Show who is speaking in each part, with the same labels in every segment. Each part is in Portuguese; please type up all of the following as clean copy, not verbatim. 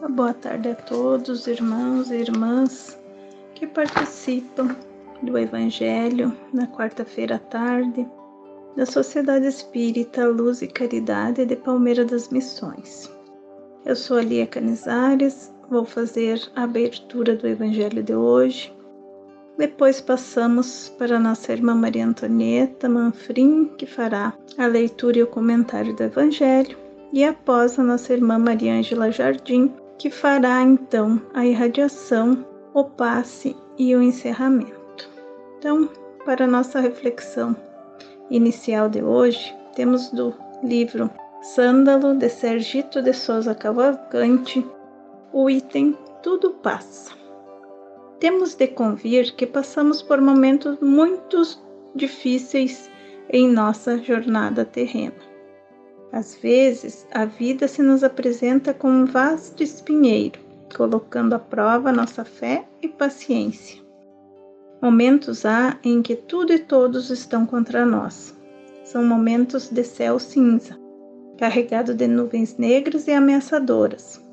Speaker 1: Boa tarde a todos, irmãos e irmãs que participam do Evangelho na quarta-feira à tarde da Sociedade Espírita Luz e Caridade de Palmeira das Missões. Eu sou a Lia Canizares, vou fazer a abertura do Evangelho de hoje. Depois passamos para a nossa irmã Maria Antonieta Manfrim, que fará a leitura e o comentário do Evangelho, e após a nossa irmã Maria Ângela Jardim, que fará então a irradiação, o passe e o encerramento. Então, para a nossa reflexão inicial de hoje, temos do livro Sândalo, de Sergito de Souza Cavalcante, o item Tudo Passa. Temos de convir que passamos por momentos muito difíceis em nossa jornada terrena. Às vezes, a vida se nos apresenta como um vasto espinheiro, colocando à prova nossa fé e paciência. Momentos há em que tudo e todos estão contra nós. São momentos de céu cinza, carregado de nuvens negras e ameaçadoras.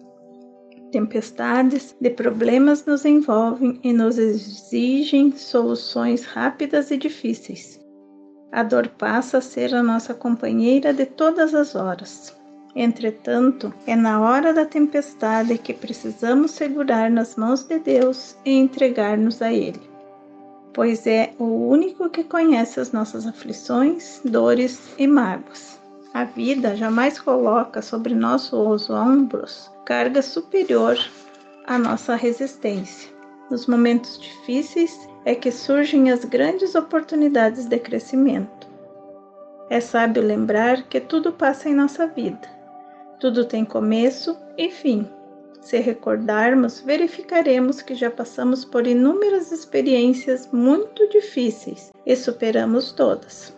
Speaker 1: Tempestades de problemas nos envolvem e nos exigem soluções rápidas e difíceis. A dor passa a ser a nossa companheira de todas as horas. Entretanto, é na hora da tempestade que precisamos segurar nas mãos de Deus e entregar-nos a Ele, pois é o único que conhece as nossas aflições, dores e mágoas. A vida jamais coloca sobre nossos ombros carga superior à nossa resistência. Nos momentos difíceis é que surgem as grandes oportunidades de crescimento. É sábio lembrar que tudo passa em nossa vida. Tudo tem começo e fim. Se recordarmos, verificaremos que já passamos por inúmeras experiências muito difíceis e superamos todas.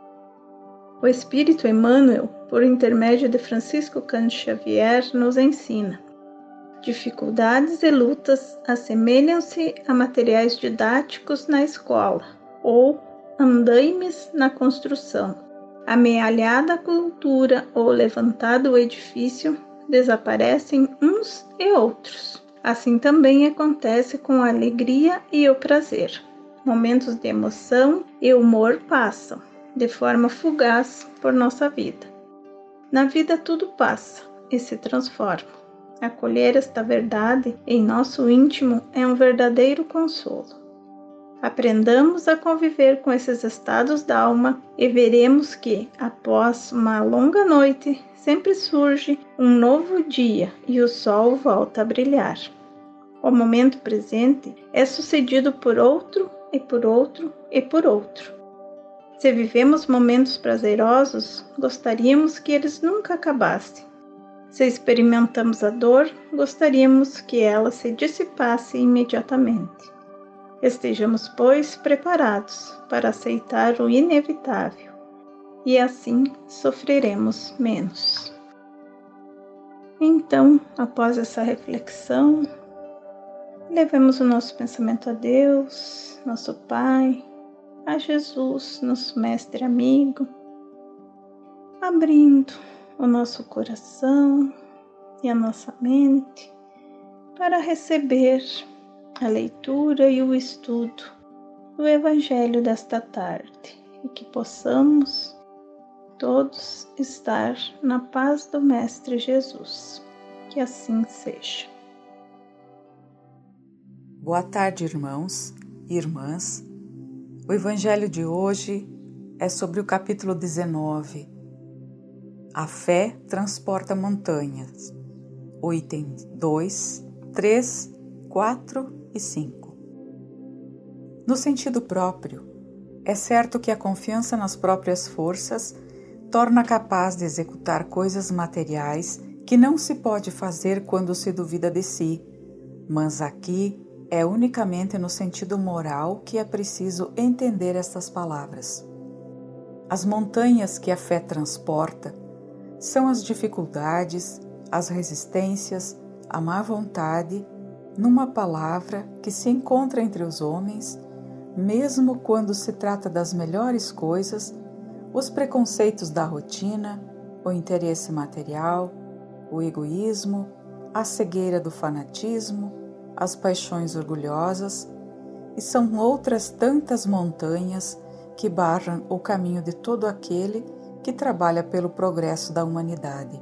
Speaker 1: O Espírito Emmanuel, por intermédio de Francisco Cândido Xavier, nos ensina: dificuldades e lutas assemelham-se a materiais didáticos na escola ou andaimes na construção. Amealhada a cultura ou levantado o edifício, desaparecem uns e outros. Assim também acontece com a alegria e o prazer. Momentos de emoção e humor passam de forma fugaz por nossa vida. Na vida tudo passa e se transforma. Acolher esta verdade em nosso íntimo é um verdadeiro consolo. Aprendamos a conviver com esses estados da alma e veremos que, após uma longa noite, sempre surge um novo dia e o sol volta a brilhar. O momento presente é sucedido por outro e por outro e por outro. Se vivemos momentos prazerosos, gostaríamos que eles nunca acabassem. Se experimentamos a dor, gostaríamos que ela se dissipasse imediatamente. Estejamos, pois, preparados para aceitar o inevitável, e assim sofreremos menos. Então, após essa reflexão, levemos o nosso pensamento a Deus, nosso Pai, a Jesus, nosso mestre amigo, abrindo o nosso coração e a nossa mente para receber a leitura e o estudo do Evangelho desta tarde e que possamos todos estar na paz do Mestre Jesus. Que assim seja.
Speaker 2: Boa tarde, irmãos e irmãs. O Evangelho de hoje é sobre o capítulo 19. A fé transporta montanhas. O item 2, 3, 4 e 5. No sentido próprio, é certo que a confiança nas próprias forças torna capaz de executar coisas materiais que não se pode fazer quando se duvida de si, mas aqui é unicamente no sentido moral que é preciso entender estas palavras. As montanhas que a fé transporta são as dificuldades, as resistências, a má vontade, numa palavra, que se encontra entre os homens, mesmo quando se trata das melhores coisas, os preconceitos da rotina, o interesse material, o egoísmo, a cegueira do fanatismo, as paixões orgulhosas, e são outras tantas montanhas que barram o caminho de todo aquele que trabalha pelo progresso da humanidade.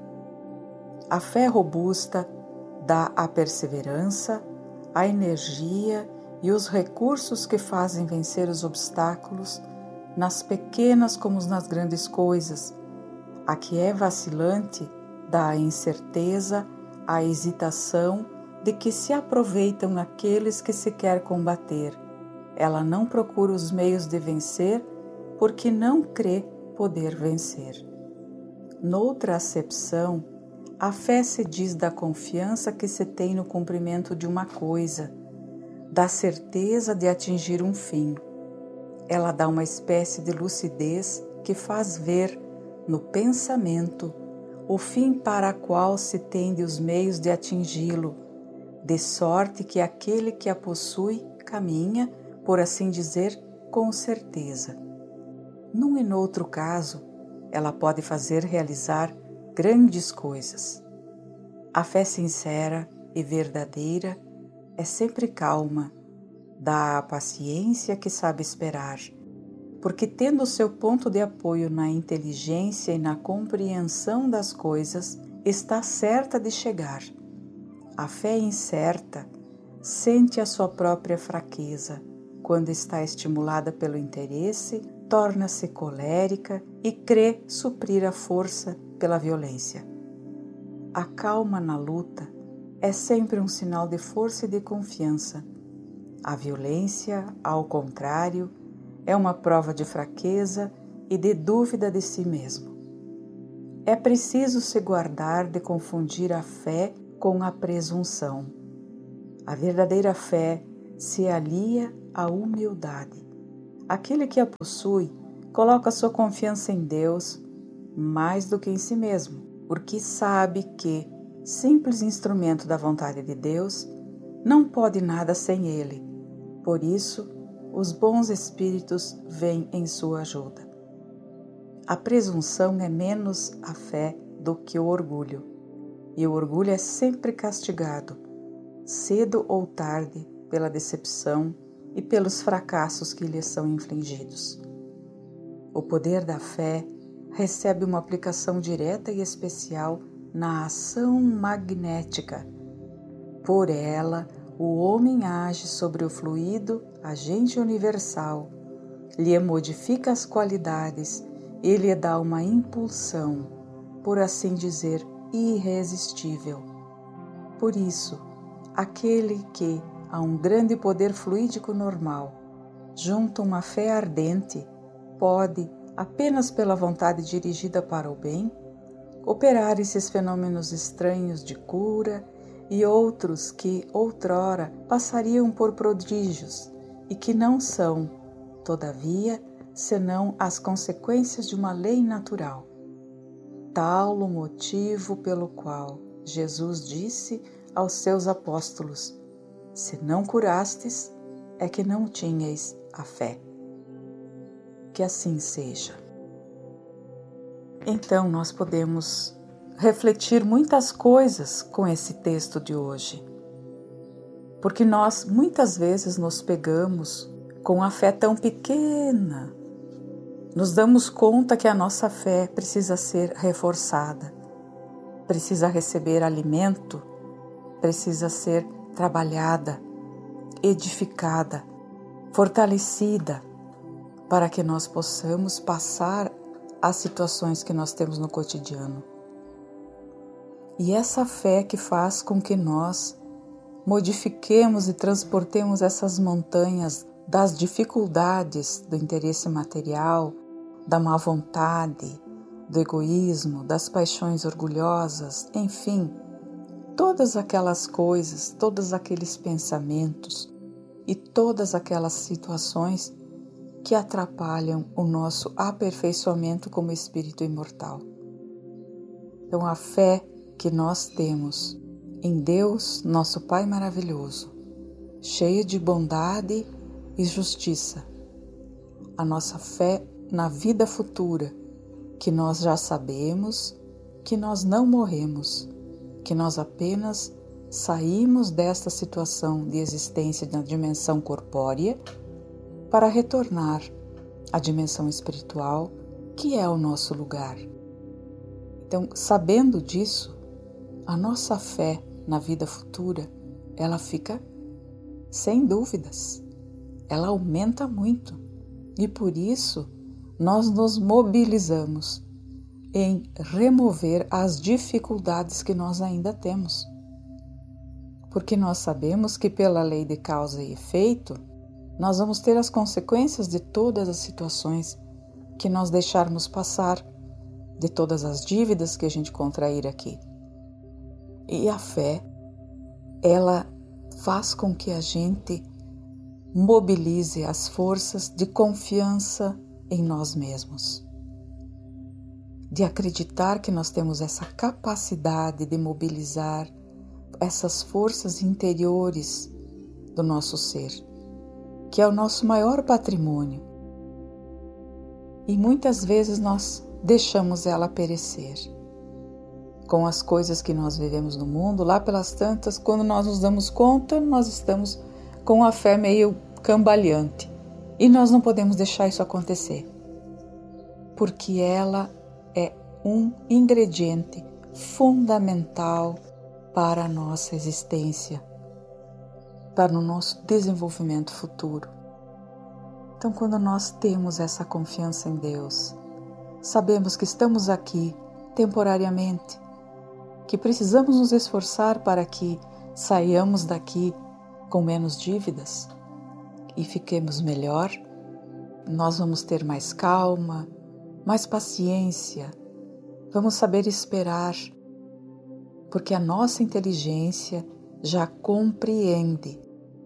Speaker 2: A fé robusta dá a perseverança, a energia e os recursos que fazem vencer os obstáculos, nas pequenas como nas grandes coisas. A que é vacilante dá a incerteza, a hesitação de que se aproveitam aqueles que se quer combater. Ela não procura os meios de vencer porque não crê poder vencer. Noutra acepção, a fé se diz da confiança que se tem no cumprimento de uma coisa, da certeza de atingir um fim. Ela dá uma espécie de lucidez que faz ver, no pensamento, o fim para a qual se tende os meios de atingi-lo, de sorte que aquele que a possui caminha, por assim dizer, com certeza. Num e noutro caso, ela pode fazer realizar grandes coisas. A fé sincera e verdadeira é sempre calma, dá a paciência que sabe esperar, porque tendo seu ponto de apoio na inteligência e na compreensão das coisas, está certa de chegar. A fé incerta sente a sua própria fraqueza. Quando está estimulada pelo interesse, torna-se colérica e crê suprir a força pela violência. A calma na luta é sempre um sinal de força e de confiança. A violência, ao contrário, é uma prova de fraqueza e de dúvida de si mesmo. É preciso se guardar de confundir a fé com a presunção. A verdadeira fé se alia à humildade. Aquele que a possui coloca sua confiança em Deus mais do que em si mesmo, porque sabe que, simples instrumento da vontade de Deus, não pode nada sem Ele. Por isso, os bons espíritos vêm em sua ajuda. A presunção é menos a fé do que o orgulho, e o orgulho é sempre castigado, cedo ou tarde, pela decepção e pelos fracassos que lhe são infligidos. O poder da fé recebe uma aplicação direta e especial na ação magnética. Por ela, o homem age sobre o fluido, agente universal, lhe modifica as qualidades e lhe dá uma impulsão, por assim dizer, irresistível. Por isso, aquele que, a um grande poder fluídico normal, junta uma fé ardente, pode, apenas pela vontade dirigida para o bem, operar esses fenômenos estranhos de cura e outros que, outrora, passariam por prodígios e que não são, todavia, senão as consequências de uma lei natural. Tal o motivo pelo qual Jesus disse aos seus apóstolos: se não curastes, é que não tinhais a fé. Que assim seja. Então nós podemos refletir muitas coisas com esse texto de hoje, porque nós muitas vezes nos pegamos com a fé tão pequena, nos damos conta que a nossa fé precisa ser reforçada, precisa receber alimento, precisa ser trabalhada, edificada, fortalecida, para que nós possamos passar as situações que nós temos no cotidiano. E essa fé que faz com que nós modifiquemos e transportemos essas montanhas das dificuldades do interesse material, da má vontade, do egoísmo, das paixões orgulhosas, enfim, todas aquelas coisas, todos aqueles pensamentos e todas aquelas situações que atrapalham o nosso aperfeiçoamento como espírito imortal. Então, a fé que nós temos em Deus, nosso Pai maravilhoso, cheio de bondade e justiça, a nossa fé na vida futura, que nós já sabemos que nós não morremos, que nós apenas saímos desta situação de existência na dimensão corpórea para retornar à dimensão espiritual, que é o nosso lugar. Então, sabendo disso, a nossa fé na vida futura, ela fica sem dúvidas, ela aumenta muito. E por isso, nós nos mobilizamos em remover as dificuldades que nós ainda temos. Porque nós sabemos que pela lei de causa e efeito, nós vamos ter as consequências de todas as situações que nós deixarmos passar, de todas as dívidas que a gente contrair aqui. E a fé, ela faz com que a gente mobilize as forças de confiança em nós mesmos, de acreditar que nós temos essa capacidade de mobilizar essas forças interiores do nosso ser, que é o nosso maior patrimônio. E muitas vezes nós deixamos ela perecer. Com as coisas que nós vivemos no mundo, lá pelas tantas, quando nós nos damos conta, nós estamos com a fé meio cambaleante. E nós não podemos deixar isso acontecer, porque ela é um ingrediente fundamental para a nossa existência, para o nosso desenvolvimento futuro. Então, quando nós temos essa confiança em Deus, sabemos que estamos aqui temporariamente, que precisamos nos esforçar para que saiamos daqui com menos dívidas e fiquemos melhor, nós vamos ter mais calma, mais paciência, vamos saber esperar, porque a nossa inteligência já compreende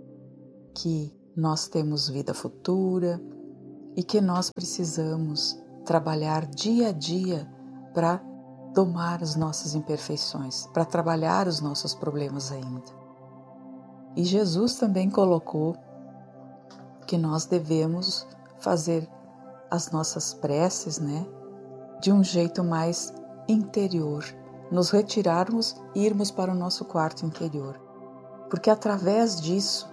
Speaker 2: que nós temos vida futura e que nós precisamos trabalhar dia a dia para domar as nossas imperfeições, para trabalhar os nossos problemas ainda. E Jesus também colocou que nós devemos fazer as nossas preces, de um jeito mais interior, nos retirarmos e irmos para o nosso quarto interior. Porque através disso,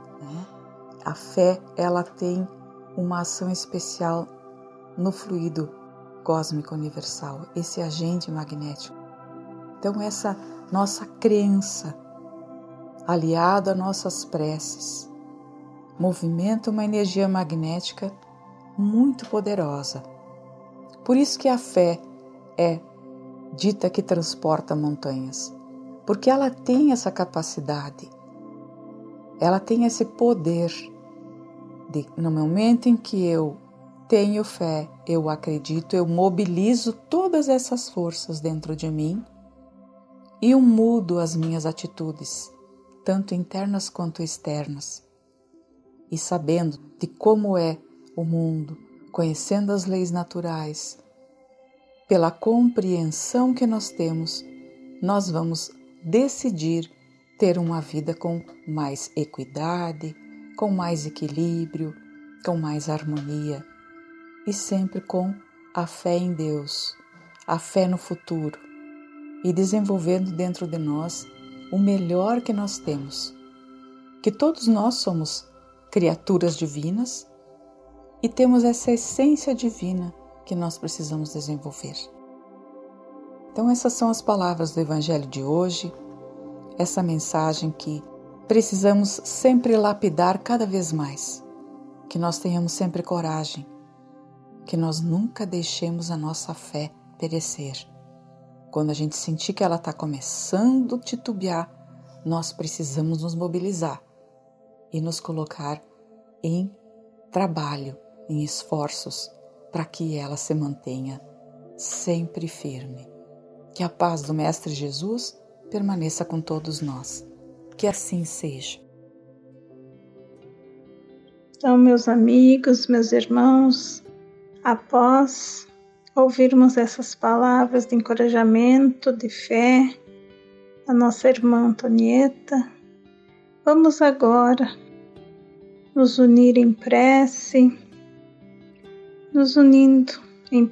Speaker 2: a fé, ela tem uma ação especial no fluido cósmico universal, esse agente magnético. Então essa nossa crença, aliada a nossas preces, movimenta uma energia magnética muito poderosa. Por isso que a fé é dita que transporta montanhas, porque ela tem essa capacidade, ela tem esse poder de, no momento em que eu tenho fé, eu acredito, eu mobilizo todas essas forças dentro de mim e eu mudo as minhas atitudes, tanto internas quanto externas. E sabendo de como é o mundo, conhecendo as leis naturais, pela compreensão que nós temos, nós vamos decidir ter uma vida com mais equidade, com mais equilíbrio, com mais harmonia e sempre com a fé em Deus, a fé no futuro e desenvolvendo dentro de nós o melhor que nós temos, que todos nós somos criaturas divinas e temos essa essência divina que nós precisamos desenvolver. Então essas são as palavras do Evangelho de hoje, essa mensagem que precisamos sempre lapidar cada vez mais, que nós tenhamos sempre coragem, que nós nunca deixemos a nossa fé perecer. Quando a gente sentir que ela está começando a titubear, nós precisamos nos mobilizar e nos colocar em trabalho, em esforços, para que ela se mantenha sempre firme. Que a paz do Mestre Jesus permaneça com todos nós. Que assim seja.
Speaker 1: Então, meus amigos, meus irmãos, após ouvirmos essas palavras de encorajamento, de fé, da nossa irmã Antonieta, vamos agora nos unir em prece, nos unindo em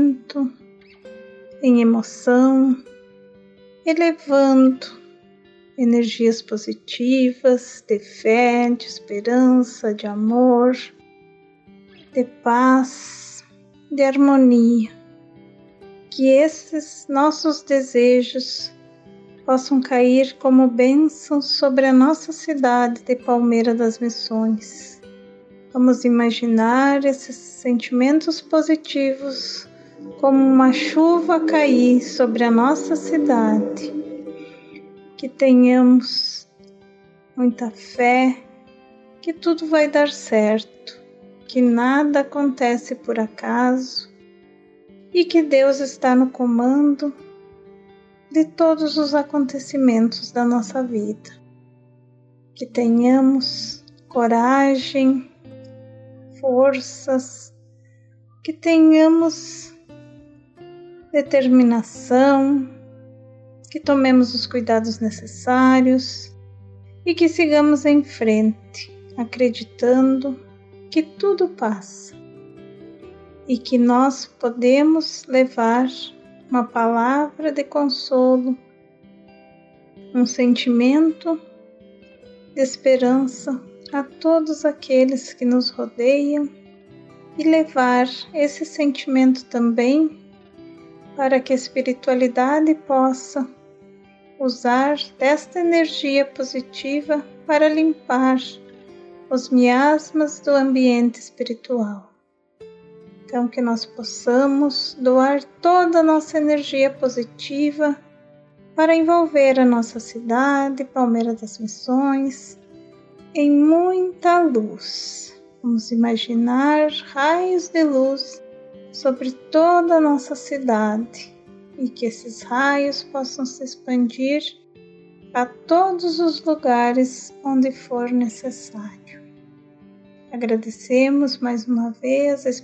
Speaker 1: pensamento, em emoção, elevando energias positivas, de fé, de esperança, de amor, de paz, de harmonia. Que esses nossos desejos possam cair como bênçãos sobre a nossa cidade de Palmeira das Missões. Vamos imaginar esses sentimentos positivos como uma chuva a cair sobre a nossa cidade. Que tenhamos muita fé, que tudo vai dar certo, que nada acontece por acaso e que Deus está no comando de todos os acontecimentos da nossa vida. Que tenhamos coragem, forças, que tenhamos determinação, que tomemos os cuidados necessários e que sigamos em frente, acreditando que tudo passa e que nós podemos levar uma palavra de consolo, um sentimento de esperança a todos aqueles que nos rodeiam e levar esse sentimento também para que a espiritualidade possa usar desta energia positiva para limpar os miasmas do ambiente espiritual. Então, que nós possamos doar toda a nossa energia positiva para envolver a nossa cidade, Palmeira das Missões, em muita luz. Vamos imaginar raios de luz sobre toda a nossa cidade e que esses raios possam se expandir a todos os lugares onde for necessário. Agradecemos mais uma vez a